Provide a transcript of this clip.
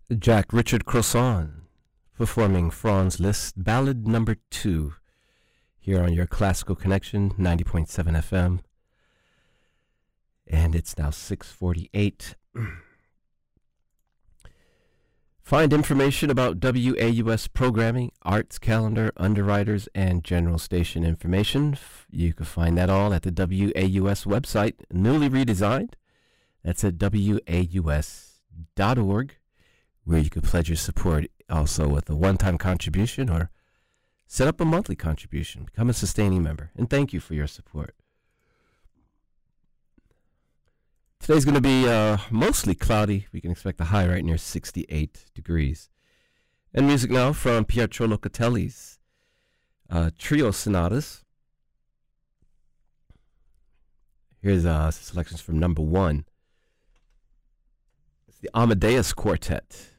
Jack Richard Croissant performing Franz Liszt Ballad Number 2 here on your Classical Connection 90.7 FM. And it's now 6:48. Find information about WAUS programming, arts calendar, underwriters, and general station information. You can find that all at the WAUS website, newly redesigned. That's at WAUS.org, where you can pledge your support also with a one-time contribution or set up a monthly contribution. Become a sustaining member. And thank you for your support. Today's going to be mostly cloudy. We can expect a high right near 68 degrees. And music now from Pietro Locatelli's trio sonatas. Here's selections from number 1. It's the Amadeus Quartet.